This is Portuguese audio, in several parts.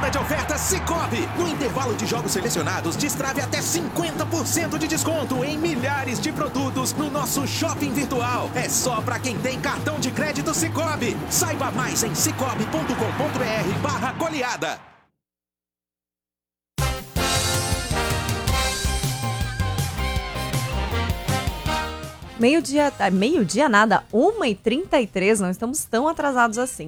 semana de ofertas Sicoob. No intervalo de jogos selecionados, destrave até 50% de desconto em milhares de produtos no nosso shopping virtual. É só para quem tem cartão de crédito Sicoob. Saiba mais em sicoob.com.br/goleada. Meio-dia nada, 1h33, não estamos tão atrasados assim.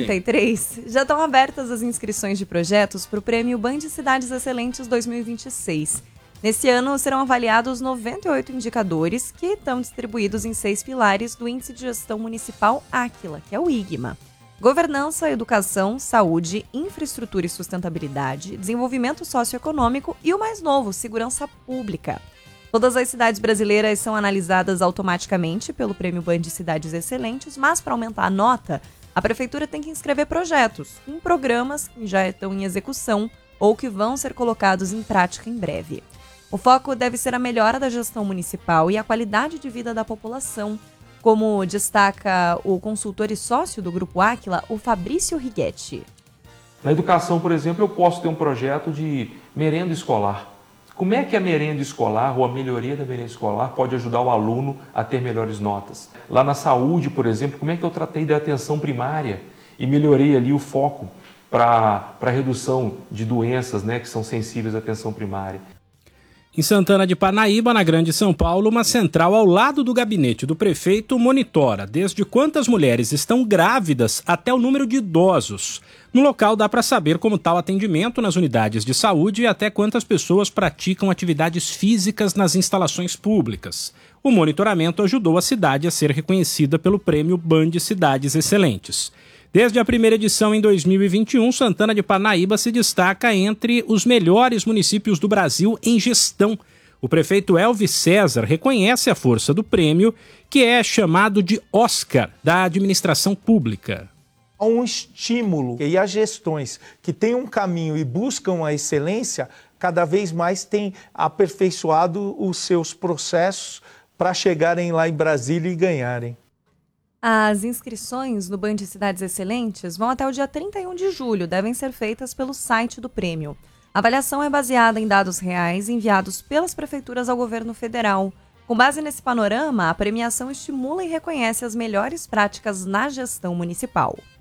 1h33, já estão abertas as inscrições de projetos para o Prêmio Band Cidades Excelentes 2026. Nesse ano serão avaliados 98 indicadores que estão distribuídos em 6 pilares do Índice de Gestão Municipal Áquila, que é o IGMA. Governança, educação, saúde, infraestrutura e sustentabilidade, desenvolvimento socioeconômico e o mais novo, segurança pública. Todas as cidades brasileiras são analisadas automaticamente pelo Prêmio Band Cidades Excelentes, mas para aumentar a nota, a Prefeitura tem que inscrever projetos em programas que já estão em execução ou que vão ser colocados em prática em breve. O foco deve ser a melhora da gestão municipal e a qualidade de vida da população, como destaca o consultor e sócio do Grupo Áquila, o Fabrício Righetti. Na educação, por exemplo, eu posso ter um projeto de merenda escolar. Como é que a merenda escolar ou a melhoria da merenda escolar pode ajudar o aluno a ter melhores notas? Lá na saúde, por exemplo, como é que eu tratei da atenção primária e melhorei ali o foco para a redução de doenças, né, que são sensíveis à atenção primária? Em Santana de Parnaíba, na Grande São Paulo, uma central ao lado do gabinete do prefeito monitora desde quantas mulheres estão grávidas até o número de idosos. No local dá para saber como está o atendimento nas unidades de saúde e até quantas pessoas praticam atividades físicas nas instalações públicas. O monitoramento ajudou a cidade a ser reconhecida pelo Prêmio Band Cidades Excelentes. Desde a primeira edição em 2021, Santana de Parnaíba se destaca entre os melhores municípios do Brasil em gestão. O prefeito Elvis César reconhece a força do prêmio, que é chamado de Oscar da administração pública. Há um estímulo e as gestões que têm um caminho e buscam a excelência, cada vez mais têm aperfeiçoado os seus processos para chegarem lá em Brasília e ganharem. As inscrições no Band Cidades Excelentes vão até o dia 31 de julho, devem ser feitas pelo site do prêmio. A avaliação é baseada em dados reais enviados pelas prefeituras ao governo federal. Com base nesse panorama, a premiação estimula e reconhece as melhores práticas na gestão municipal.